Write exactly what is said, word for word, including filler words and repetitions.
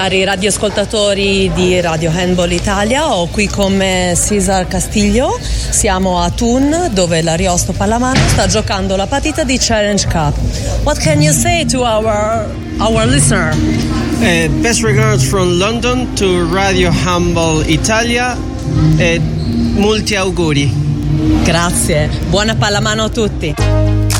Cari radioascoltatori di Radio Handball Italia, ho qui con me Cesar Castillo. Siamo a Thun, dove l'Ariosto Pallamano sta giocando la partita di Challenge Cup. What can you say to our our listener? Uh, best regards from London to Radio Handball Italia e molti auguri. Grazie, buona pallamano a tutti.